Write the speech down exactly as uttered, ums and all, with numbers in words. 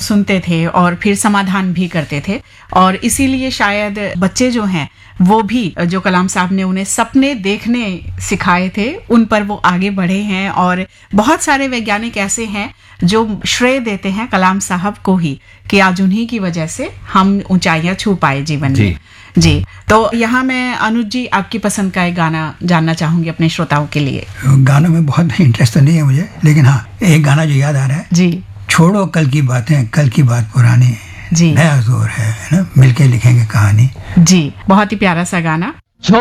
सुनते थे और फिर समाधान भी करते थे, और इसीलिए शायद बच्चे जो हैं वो भी जो कलाम साहब ने उन्हें सपने देखने सिखाए थे उन पर वो आगे बढ़े हैं। और बहुत सारे वैज्ञानिक ऐसे हैं जो श्रेय देते हैं कलाम साहब को ही कि आज उन्हीं की वजह से हम ऊंचाइयां छू पाए जीवन जी। में। जी, तो यहाँ मैं अनुज जी आपकी पसंद का एक गाना जानना चाहूंगी अपने श्रोताओं के लिए। गानों में बहुत इंटरेस्ट तो नहीं है मुझे, लेकिन हाँ एक गाना जो याद आ रहा है, जी, छोड़ो कल की बातें, कल की बात पुरानी, जी, नया जोर है, है ना, मिलके लिखेंगे कहानी। जी, बहुत ही प्यारा सा गाना।